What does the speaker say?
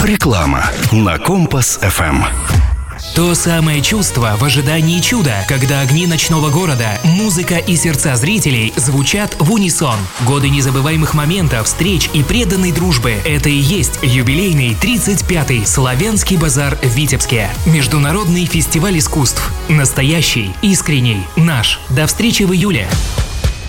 Реклама на Компас-ФМ. То самое чувство в ожидании чуда, когда огни ночного города, музыка и сердца зрителей звучат в унисон. Годы незабываемых моментов, встреч и преданной дружбы – это и есть юбилейный 35-й Славянский базар в Витебске. Международный фестиваль искусств. Настоящий, искренний, наш. До встречи в июле.